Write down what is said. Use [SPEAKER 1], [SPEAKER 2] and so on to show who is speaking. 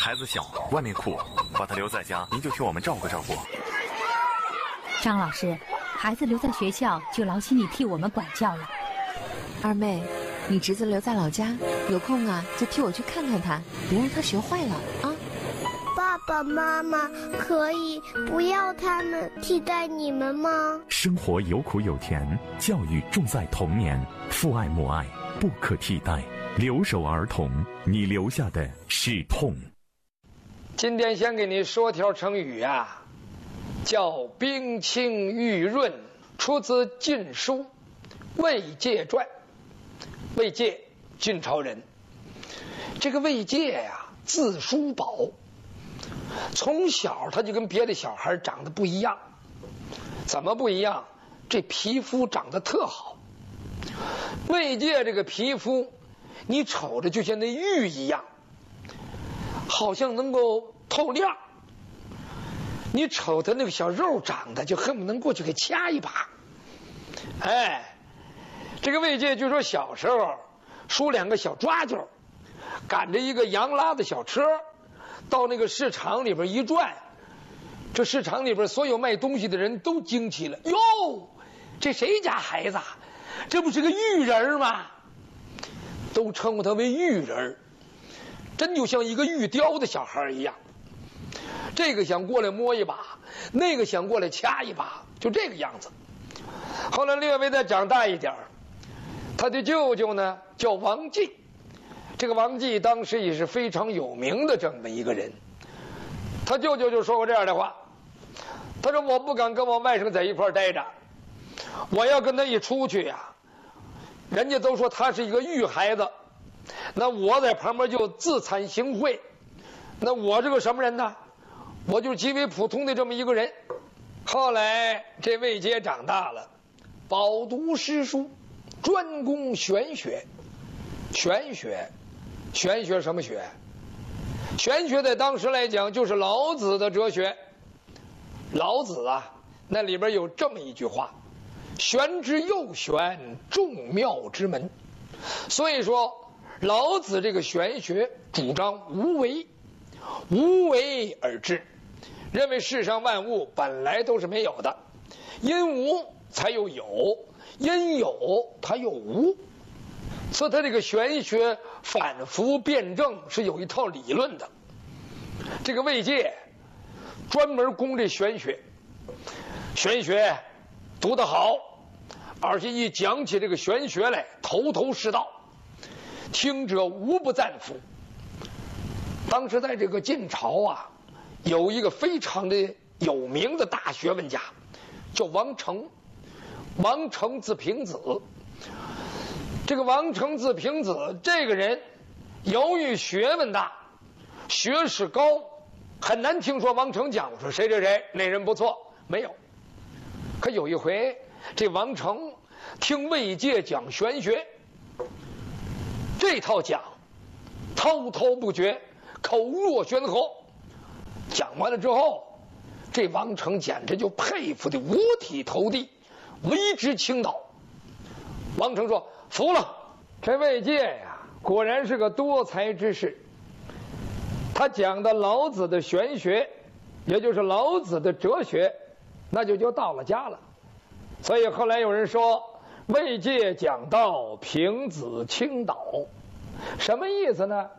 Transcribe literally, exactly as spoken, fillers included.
[SPEAKER 1] 孩子小，外面酷，把他留在家，您就替我们照顾照顾。
[SPEAKER 2] 张老师，孩子留在学校就劳心你替我们管教了。
[SPEAKER 3] 二妹，你侄子留在老家，有空啊就替我去看看他，别让他学坏了啊。
[SPEAKER 4] 爸爸妈妈可以不要他们替代你们吗？
[SPEAKER 5] 生活有苦有甜，教育重在童年，父爱母爱不可替代。留守儿童，你留下的是痛。
[SPEAKER 6] 今天先给你说条成语啊，叫冰清玉润，出自《晋书·魏介传》。魏介，晋朝人。这个魏介呀，字叔宝，从小他就跟别的小孩长得不一样。怎么不一样？这皮肤长得特好。魏介这个皮肤，你瞅着就像那玉一样，好像能够透亮。你瞅他那个小肉长得就恨不能过去给掐一把。哎，这个魏介据说小时候梳两个小抓髻，赶着一个洋拉的小车，到那个市场里边一转，这市场里边所有卖东西的人都惊奇了，哟，这谁家孩子？这不是个玉人吗？都称呼他为玉人，真就像一个玉雕的小孩一样。这个想过来摸一把，那个想过来掐一把，就这个样子。后来略微再长大一点，他的舅舅呢叫王继，这个王继当时也是非常有名的这么一个人。他舅舅就说过这样的话，他说我不敢跟我外甥在一块待着，我要跟他一出去呀、啊，人家都说他是一个玉孩子，那我在旁边就自惭形秽。那我这个什么人呢？我就极为普通的这么一个人。后来这魏介长大了，饱读诗书，专攻玄学。玄学，玄学什么学？玄学在当时来讲就是老子的哲学。老子啊，那里边有这么一句话：玄之又玄，众妙之门。所以说老子这个玄学主张无为，无为而治，认为世上万物本来都是没有的，因无才有有，因有它又无。所以他这个玄学反复辩证是有一套理论的。这个魏介专门攻这玄学，玄学读得好，而且一讲起这个玄学来头头是道，听者无不赞服。当时在这个晋朝啊，有一个非常的有名的大学问家，叫王成。王成字平子。这个王成字平子这个人，由于学问大，学识高，很难听说王成讲说谁谁谁那人不错，没有。可有一回，这王成听魏介讲玄学，这套讲滔滔不绝，口若悬河。讲完了之后，这王成简直就佩服的五体投地，为之倾倒。王成说：服了，这魏介呀，果然是个多才之士。他讲的老子的玄学，也就是老子的哲学，那就就到了家了。所以后来有人说，魏介讲道，平子倾倒。什么意思呢？